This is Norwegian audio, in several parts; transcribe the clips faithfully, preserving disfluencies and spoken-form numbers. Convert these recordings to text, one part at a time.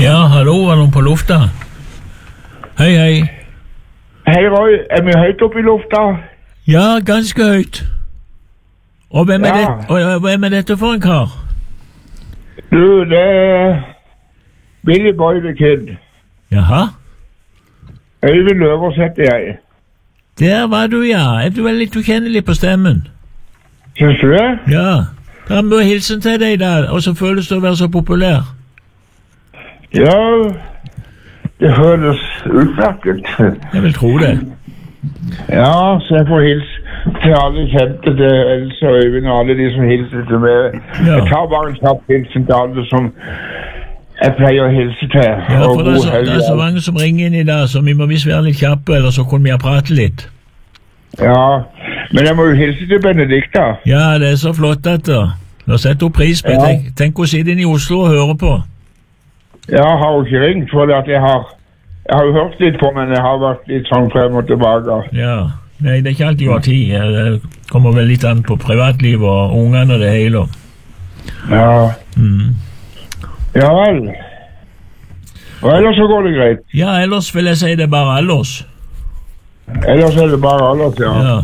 Ja, hallo, er noen på lufta? Hei, hei. Hei Roy, er vi høyt oppe i lufta? Ja, ganske høyt. Og hvem er, Ja. det, og hvem er dette for en kar? Du, det er Billy Boy the Kid. Jaha, Øyvind Løvers heter jeg. der var du, ja. Er du vel litt ukjennelig på stemmen? Synes du det? Ja, det er mye hilsen til deg da, og så føles det å være så populær. Ja, det føles utmerket. Jeg vil tro det. Ja, så jeg får hilse til alle kjente, til Else og Øyvind og alle de som hilser til meg. Ja. Jeg tar bare en kjapp hilsen til alle som jeg pleier å hilse til. Ja, Og for det er, god så, helg. det er så mange som ringer inn i dag, så vi må visst være litt kjappe, eller så kunne vi ha pratet litt. Ja, men jeg må jo hilse til Benedikta. Ja, det er så flott at det. Nå setter hun pris på. Ja. Tenk, tenk hun sitter inne i Oslo og hører på. Jeg har jo ikke ringt, for at jeg har, jeg har jo hørt litt på, men jeg har vært litt sånn frem og tilbake. Ja, nei, det er ikke alltid jeg har tid. Det kommer vel litt an på privatliv og ungene og det hele. Ja, Mm. ja vel. Og ellers så går det greit. Ja, ellers vil jeg si det er bare alders. Ellers er det bare alders, ja. Ja.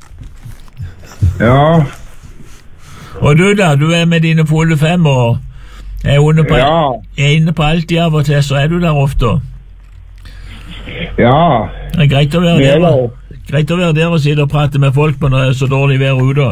Ja, Og du da, du er med dine fulle fem og er, under på, ja, er inne på alltid av og til, så er du der ofte. ja. Det er greit å være Det er der, lov. greit å være der og sitte og prate med folk på når det er så dårlig vær ute.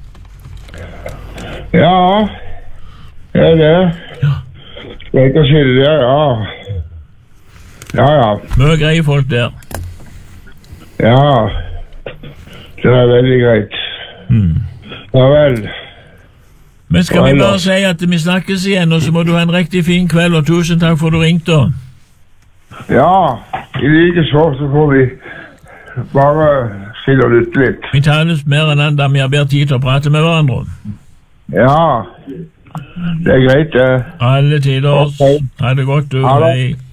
Ja, det er det. Ja. Greit å si det der, ja. Ja, ja. Mye greie folk der. Ja, det er veldig greit. Mm. Ja vel. Men skal vi bare si at vi snakkes igjen, og så må du ha en riktig fin kveld, og tusen takk for at du ringte. Ja, i like så, så får vi bare sitte og lytte litt. Vi tales mer enn andre, vi har bedre tid til å prate med hverandre. Ja, det er greit det. Alle tider. Ok. Ha det godt, du. Ha det. Hei.